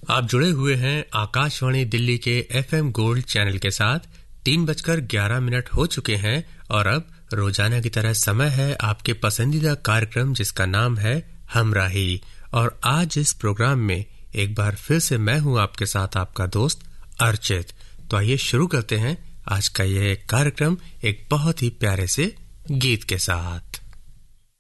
आप जुड़े हुए हैं आकाशवाणी दिल्ली के FM गोल्ड चैनल के साथ। 3:11 हो चुके हैं और अब रोजाना की तरह समय है आपके पसंदीदा कार्यक्रम जिसका नाम है हमराही। और आज इस प्रोग्राम में एक बार फिर से मैं हूं आपके साथ आपका दोस्त अर्चित। तो आइए शुरू करते हैं आज का यह कार्यक्रम एक बहुत ही प्यारे से गीत के साथ।